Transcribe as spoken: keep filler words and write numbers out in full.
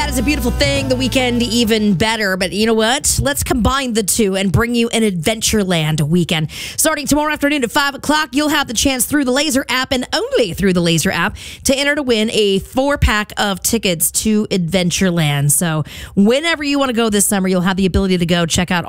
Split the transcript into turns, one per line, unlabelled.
That is a beautiful thing. The weekend even better. But you know what? Let's combine the two and bring you an Adventureland weekend. Starting tomorrow afternoon at five o'clock, you'll have the chance through the Laser app and only through the Laser app to enter to win a four-pack of tickets to Adventureland. So whenever you want to go this summer, you'll have the ability to go check out